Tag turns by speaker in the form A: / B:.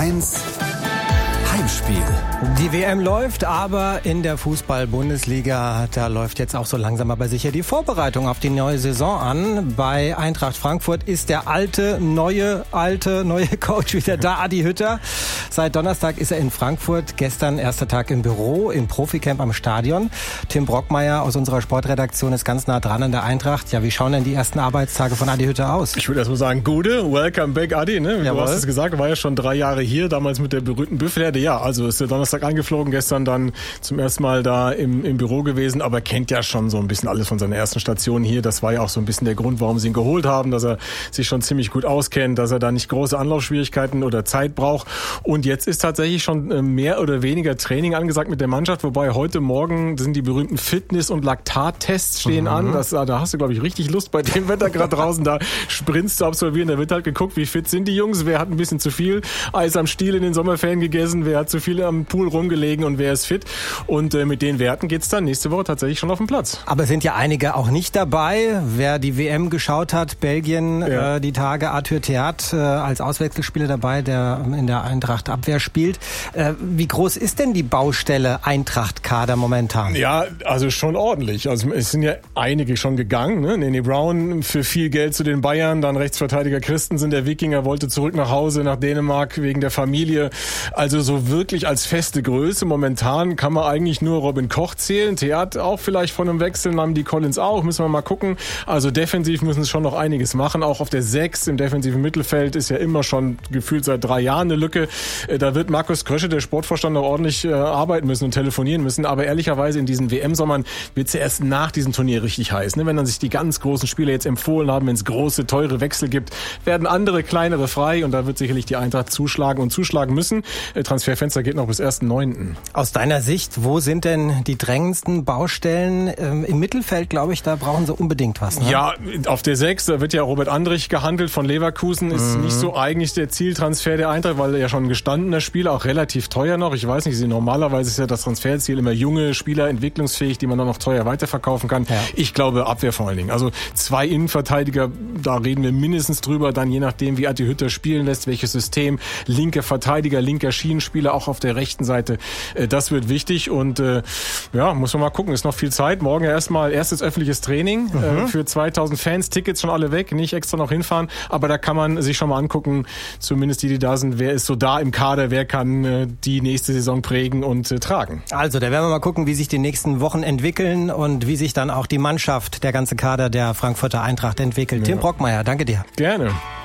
A: 1 Heimspiel.
B: Die WM läuft, aber in der Fußball-Bundesliga, da läuft jetzt auch so langsam aber sicher die Vorbereitung auf die neue Saison an. Bei Eintracht Frankfurt ist der neue Coach wieder da, Adi Hütter. Seit Donnerstag ist er in Frankfurt, gestern erster Tag im Büro, im Proficamp am Stadion. Tim Brockmeier aus unserer Sportredaktion ist ganz nah dran an der Eintracht. Ja, wie schauen denn die ersten Arbeitstage von Adi Hütter aus?
C: Ich würde erst mal sagen, gute, welcome back Adi, ne? Du hast es gesagt, war ja schon 3 Jahre hier, damals mit der berühmten Büffelherde. Ja, also ist der Donnerstag eingeflogen, gestern dann zum ersten Mal da im Büro gewesen, aber kennt ja schon so ein bisschen alles von seiner ersten Station hier. Das war ja auch so ein bisschen der Grund, warum sie ihn geholt haben, dass er sich schon ziemlich gut auskennt, dass er da nicht große Anlaufschwierigkeiten oder Zeit braucht. Und jetzt ist tatsächlich schon mehr oder weniger Training angesagt mit der Mannschaft, wobei heute Morgen sind die berühmten Fitness- und Laktattests stehen an. Da hast du, glaube ich, richtig Lust bei dem Wetter gerade draußen, da Sprints zu absolvieren. Da wird halt geguckt, wie fit sind die Jungs, wer hat ein bisschen zu viel Eis am Stiel in den Sommerferien gegessen, wer hat zu viel am Pool rumgelegen und wer ist fit. Und mit den Werten geht's dann nächste Woche tatsächlich schon auf den Platz.
B: Aber es sind ja einige auch nicht dabei. Wer die WM geschaut hat, Belgien, die Tage, Arthur Theat als Auswechselspieler dabei, der in der Eintracht-Abwehr spielt. Wie groß ist denn die Baustelle Eintracht-Kader momentan?
C: Ja, also schon ordentlich. Also es sind ja einige schon gegangen. Ne? Nene Brown für viel Geld zu den Bayern, dann Rechtsverteidiger Christensen, der Wikinger, wollte zurück nach Hause, nach Dänemark wegen der Familie. Also so wirklich als feste Größe momentan kann man eigentlich nur Robin Koch zählen. Theat auch vielleicht von einem Wechsel, nahmen die Collins auch, müssen wir mal gucken. Also defensiv müssen es schon noch einiges machen. Auch auf der 6 im defensiven Mittelfeld ist ja immer schon gefühlt seit 3 Jahren eine Lücke. Da wird Markus Krösche, der Sportvorstand, noch ordentlich arbeiten müssen und telefonieren müssen. Aber ehrlicherweise in diesen WM-Sommern wird es ja erst nach diesem Turnier richtig heiß. Ne? Wenn dann sich die ganz großen Spieler jetzt empfohlen haben, wenn es große, teure Wechsel gibt, werden andere, kleinere frei. Und da wird sicherlich die Eintracht zuschlagen müssen. Transferfenster geht noch bis 1.9.
B: Aus deiner Sicht, wo sind denn die drängendsten Baustellen? Im Mittelfeld, glaube ich, da brauchen sie unbedingt was. Ne?
C: Ja, auf der 6, da wird ja Robert Andrich gehandelt von Leverkusen. Ist nicht so eigentlich der Zieltransfer der Eintracht, weil er ja schon ein gestandener Spieler, auch relativ teuer noch. Ich weiß nicht, normalerweise ist ja das Transferziel immer junge Spieler, entwicklungsfähig, die man dann noch teuer weiterverkaufen kann. Ja. Ich glaube Abwehr vor allen Dingen. Also 2 Innenverteidiger, da reden wir mindestens drüber, dann je nachdem, wie Adi Hütter spielen lässt, welches System, linker Verteidiger, linker Schienenspieler, auch auf der rechten Seite. Das wird wichtig und muss man mal gucken, ist noch viel Zeit. Morgen ja erstmal erstes öffentliches Training für 2000 Fans, Tickets schon alle weg, nicht extra noch hinfahren, aber da kann man sich schon mal angucken, zumindest die da sind, wer ist so da im Kader, wer kann die nächste Saison prägen und tragen.
B: Also, da werden wir mal gucken, wie sich die nächsten Wochen entwickeln und wie sich dann auch die Mannschaft, der ganze Kader der Frankfurter Eintracht entwickelt. Ja. Tim Brockmeier, danke dir.
C: Gerne.